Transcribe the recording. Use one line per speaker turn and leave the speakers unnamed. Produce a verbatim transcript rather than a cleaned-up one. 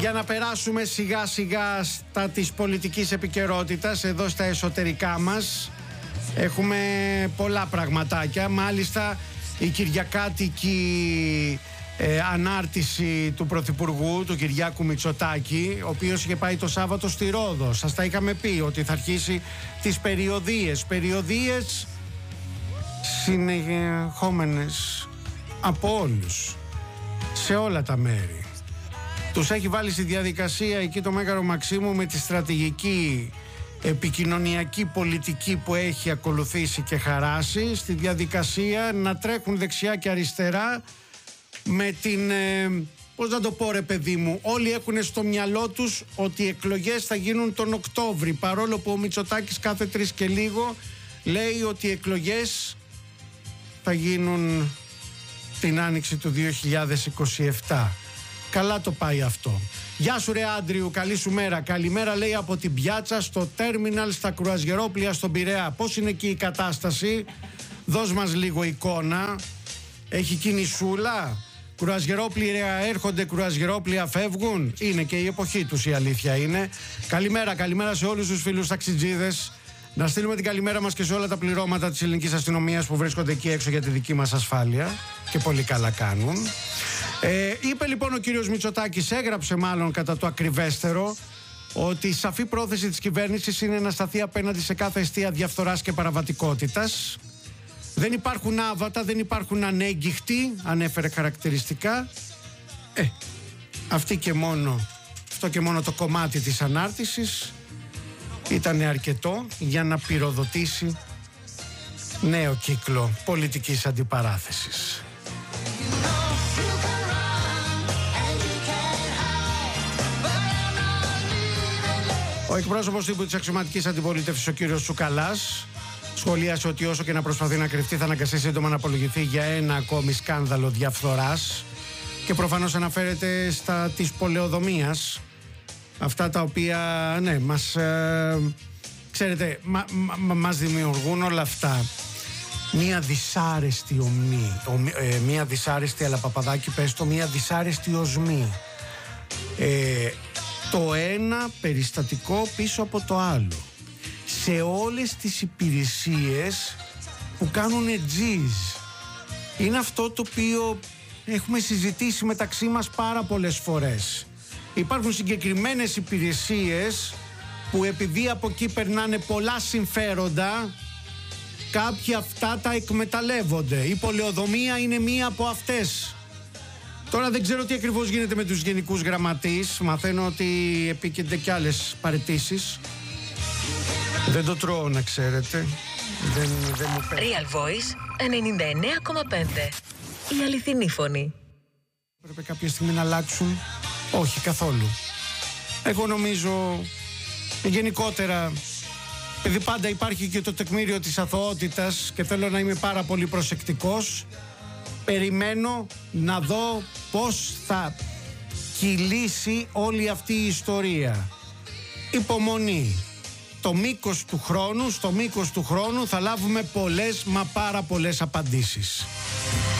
Για να περάσουμε σιγά σιγά στα της πολιτικής επικαιρότητας, εδώ στα εσωτερικά μας έχουμε πολλά πραγματάκια. Μάλιστα η κυριακάτικη ε, ανάρτηση του Πρωθυπουργού, του Κυριάκου Μητσοτάκη, ο οποίος είχε πάει το Σάββατο στη Ρόδο. Σας τα είχαμε πει ότι θα αρχίσει τις περιοδίες. Περιοδίες συνεχόμενες από όλους, σε όλα τα μέρη. Τους έχει βάλει στη διαδικασία εκεί το Μέγαρο Μαξίμου με τη στρατηγική επικοινωνιακή πολιτική που έχει ακολουθήσει και χαράσει, στη διαδικασία να τρέχουν δεξιά και αριστερά με την, ε, πώς να το πω ρε παιδί μου, όλοι έχουν στο μυαλό τους ότι οι εκλογές θα γίνουν τον Οκτώβρη, παρόλο που ο Μητσοτάκης κάθε τρεις και λίγο λέει ότι οι εκλογές θα γίνουν την άνοιξη του δύο χιλιάδες είκοσι επτά. Καλά το πάει αυτό. Γεια σου ρε Άντριου, καλή σου μέρα. Καλημέρα λέει από την πιάτσα στο τέρμιναλ στα κρουαζιερόπλια στον Πειραιά. Πώς είναι εκεί η κατάσταση? Δώσ' μας λίγο εικόνα. Έχει κινησούλα? Κρουαζιερόπλια έρχονται, κρουαζιερόπλια φεύγουν? Είναι και η εποχή τους, η αλήθεια είναι. Καλημέρα, καλημέρα σε όλους τους φίλους ταξιτζίδες. Να στείλουμε την καλημέρα μας και σε όλα τα πληρώματα της ελληνικής αστυνομίας που βρίσκονται εκεί έξω για τη δική μας ασφάλεια. Και πολύ καλά κάνουν. Ε, είπε λοιπόν ο κύριος Μητσοτάκης, έγραψε μάλλον κατά το ακριβέστερο, ότι η σαφή πρόθεση της κυβέρνησης είναι να σταθεί απέναντι σε κάθε αιστεία διαφθοράς και παραβατικότητας. Δεν υπάρχουν άβατα, δεν υπάρχουν ανέγκυχτοι, ανέφερε χαρακτηριστικά. Ε, αυτή και μόνο, αυτό και μόνο το κομμάτι της ανάρτησης ήταν αρκετό για να πυροδοτήσει νέο κύκλο πολιτικής αντιπαράθεσης. Ο εκπρόσωπος τύπου της αξιωματικής αντιπολίτευσης, ο κύριος Τσουκαλάς, σχολίασε ότι όσο και να προσπαθεί να κρυφτεί, θα αναγκαστεί σύντομα να απολογηθεί για ένα ακόμη σκάνδαλο διαφθοράς, και προφανώς αναφέρεται στα της πολεοδομίας, αυτά τα οποία, ναι, μας, ε, ξέρετε, μα, μα, μας δημιουργούν όλα αυτά μία δυσάρεστη ομή, ομή ε, μία δυσάρεστη, αλλά Παπαδάκη πες το, μία δυσάρεστη οσμή. Ε, το ένα περιστατικό πίσω από το άλλο, σε όλες τις υπηρεσίες που κάνουν τζιζ. Είναι αυτό το οποίο έχουμε συζητήσει μεταξύ μας πάρα πολλές φορές. Υπάρχουν συγκεκριμένες υπηρεσίες που επειδή από εκεί περνάνε πολλά συμφέροντα, κάποιοι αυτά τα εκμεταλλεύονται. Η πολεοδομία είναι μία από αυτές. Τώρα δεν ξέρω τι ακριβώς γίνεται με τους γενικούς γραμματείς. Μαθαίνω ότι επίκενται κι άλλες παραιτήσεις. Δεν το τρώω, να ξέρετε. Δεν, δεν μου πέφτει.
Real Voice ενενήντα εννέα κόμμα πέντε. Η αληθινή φωνή.
Πρέπει κάποια στιγμή να αλλάξουν? Όχι, καθόλου. Εγώ νομίζω γενικότερα, επειδή πάντα υπάρχει και το τεκμήριο της αθωότητας και θέλω να είμαι πάρα πολύ προσεκτικός, περιμένω να δω πώς θα κυλήσει όλη αυτή η ιστορία. Υπομονή. Το μήκος του χρόνου, στο μήκος του χρόνου θα λάβουμε πολλές, μα πάρα πολλές απαντήσεις.